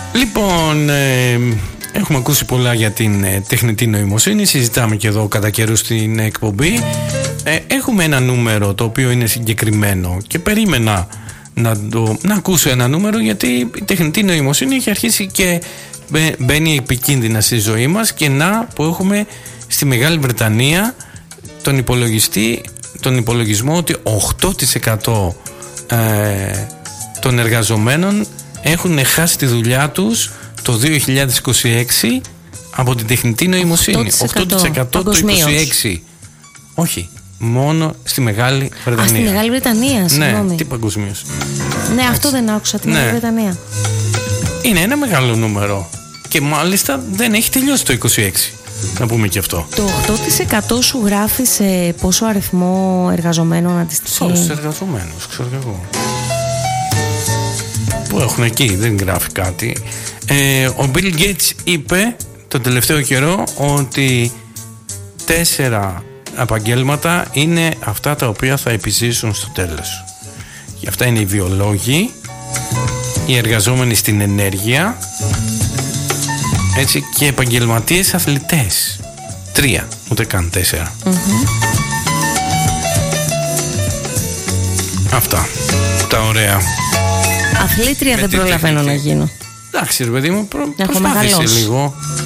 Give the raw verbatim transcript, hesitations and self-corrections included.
Λοιπόν, ε, έχουμε ακούσει πολλά για την ε, τεχνητή νοημοσύνη. Συζητάμε και εδώ κατά καιρού στην εκπομπή. ε, Έχουμε ένα νούμερο το οποίο είναι συγκεκριμένο και περίμενα να, το, να ακούσω ένα νούμερο, γιατί η τεχνητή νοημοσύνη έχει αρχίσει και μπαίνει επικίνδυνα στη ζωή μας. Και να που έχουμε στη Μεγάλη Βρετανία τον υπολογιστή, τον υπολογισμό ότι οκτώ τοις εκατό ε, των εργαζομένων έχουν χάσει τη δουλειά τους το δύο χιλιάδες είκοσι έξι από την τεχνητή νοημοσύνη. οκτώ τοις εκατό το είκοσι έξι. Όχι, μόνο στη Μεγάλη Βρετανία. Α, στη Μεγάλη Βρετανία, συγγνώμη. Ναι, τι παγκοσμίως. Ναι, αυτό δεν άκουσα, τη ναι. Μεγάλη Βρετανία. Είναι ένα μεγάλο νούμερο. Και μάλιστα δεν έχει τελειώσει το είκοσι έξι. Να πούμε και αυτό. Το οκτώ τοις εκατό σου γράφει σε πόσο αριθμό εργαζομένων αντιστοιχεί? Σε όλους τους εργαζομένους, ξέρω και εγώ. Που έχουν εκεί, δεν γράφει κάτι. ε, Ο Bill Gates είπε τον τελευταίο καιρό ότι τέσσερα επαγγέλματα είναι αυτά τα οποία θα επιζήσουν στο τέλος. Και αυτά είναι οι βιολόγοι, οι εργαζόμενοι στην ενέργεια, έτσι, και επαγγελματίες αθλητές. Τρία, ούτε καν τέσσερα. Mm-hmm. Αυτά τα ωραία. Αθλήτρια με δεν προλαβαίνω να γίνω. Εντάξει ρε παιδί μου, προ... προσπάθησε λίγο.